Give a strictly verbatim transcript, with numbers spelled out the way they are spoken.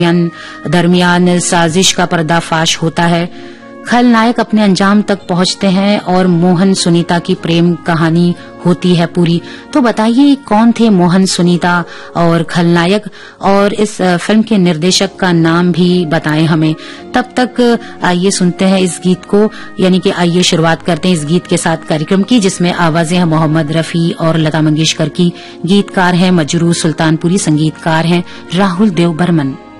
दरमियान साजिश का पर्दाफाश होता है। खलनायक अपने अंजाम तक पहुंचते हैं और मोहन सुनीता की प्रेम कहानी होती है पूरी। तो बताइए कौन थे मोहन सुनीता और खलनायक, और इस फिल्म के निर्देशक का नाम भी बताएं हमें। तब तक आइए सुनते हैं इस गीत को, यानी कि आइए शुरुआत करते हैं इस गीत के साथ कार्यक्रम की, जिसमें आवाजें हैं मोहम्मद रफी और लता मंगेशकर की। गीतकार हैं मजरू सुल्तानपुरी, संगीतकार हैं राहुल देव बर्मन।